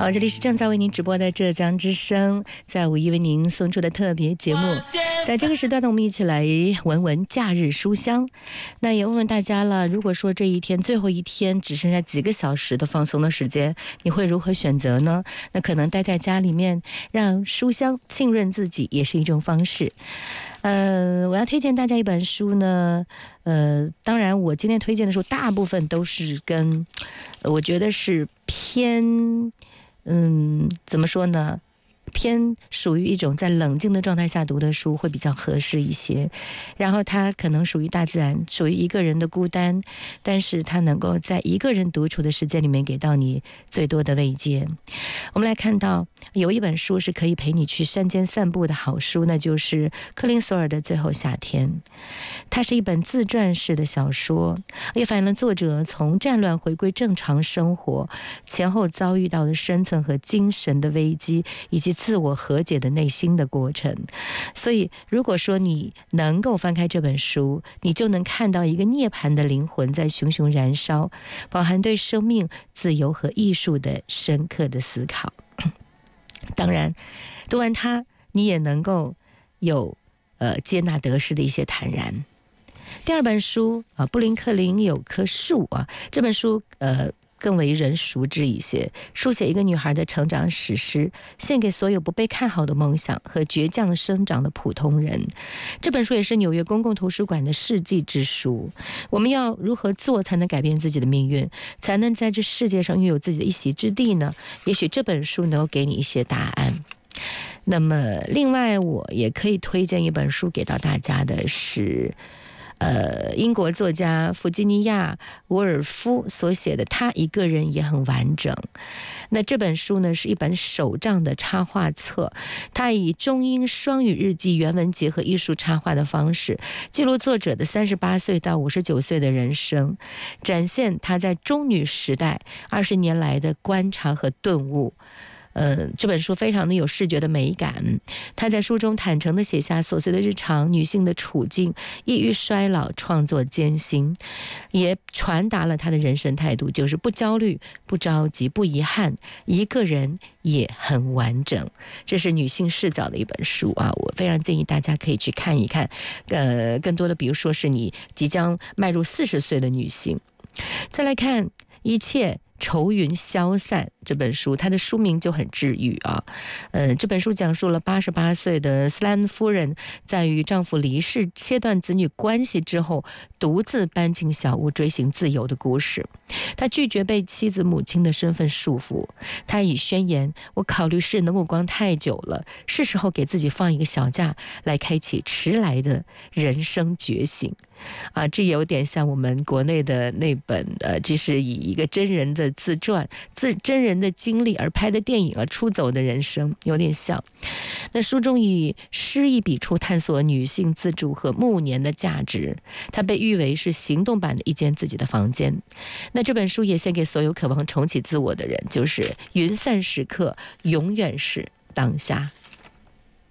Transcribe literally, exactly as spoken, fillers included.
好，这里是正在为您直播的浙江之声，在五一为您送出的特别节目。在这个时段呢，我们一起来闻闻假日书香。那也问问大家了，如果说这一天最后一天只剩下几个小时的放松的时间，你会如何选择呢？那可能待在家里面，让书香浸润自己也是一种方式。呃，我要推荐大家一本书呢，呃，当然我今天推荐的书大部分都是跟，呃、我觉得是偏，嗯，怎么说呢？偏属于一种在冷静的状态下读的书会比较合适一些，然后它可能属于大自然，属于一个人的孤单，但是它能够在一个人独处的时间里面给到你最多的慰藉。我们来看到有一本书是可以陪你去山间散步的好书，那就是柯林索尔的《最后夏天》。它是一本自传式的小说，也反映了作者从战乱回归正常生活前后遭遇到的生存和精神的危机，以及自我和解的内心的过程。所以如果说你能够翻开这本书，你就能看到一个涅槃的灵魂在熊熊燃烧，饱含对生命、自由和艺术的深刻的思考。当然读完它你也能够有呃接纳得失的一些坦然。第二本书啊，布林克林有棵树啊，这本书呃更为人熟知一些，书写一个女孩的成长史诗，献给所有不被看好的梦想和倔强生长的普通人。这本书也是纽约公共图书馆的世纪之书。我们要如何做才能改变自己的命运，才能在这世界上拥有自己的一席之地呢？也许这本书能够给你一些答案。那么另外我也可以推荐一本书给到大家的是呃，英国作家弗吉尼亚·沃尔夫所写的《他一个人也很完整》。那这本书呢，是一本手账的插画册，它以中英双语日记原文结合艺术插画的方式，记录作者的三十八岁到五十九岁的人生，展现他在中女时代二十年来的观察和顿悟。呃，这本书非常的有视觉的美感，他在书中坦诚地写下琐碎的日常、女性的处境、抑郁衰老、创作艰辛，也传达了他的人生态度，就是不焦虑、不着急、不遗憾，一个人也很完整。这是女性视角的一本书啊，我非常建议大家可以去看一看。呃，更多的比如说是你即将迈入四十岁的女性。再来看一切愁云消散这本书，它的书名就很治愈啊。呃，这本书讲述了八十八岁的斯兰夫人在与丈夫离世、切断子女关系之后，独自搬进小屋追寻自由的故事。她拒绝被妻子、母亲的身份束缚。她以宣言：“我考虑世人的目光太久了，是时候给自己放一个小假，来开启迟来的人生觉醒。”啊，这有点像我们国内的那本呃，这是以一个真人的自传、自真人的经历而拍的电影啊，《出走的人生》有点像。那书中以诗意笔触探索女性自主和暮年的价值，它被誉为是行动版的一间自己的房间。那这本书也献给所有渴望重启自我的人，就是云散时刻，永远是当下。